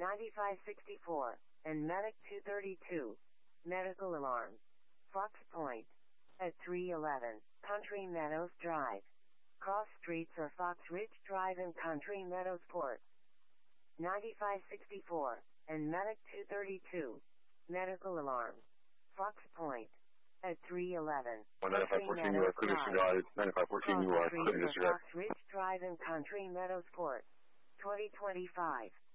9564, and Medic 232. Medical alarm. Fox Point. At 311, Country Meadows Drive. Cross streets are Fox Ridge Drive and Country Meadows Port. 9564, and Medic 232. Medical alarm. Fox Point. At 311, Country 9514, you Meadows are clear Drive. disregard. 9514, you Cross are streets clear are disregard. Fox Ridge Drive and Country Meadows Port. 2025.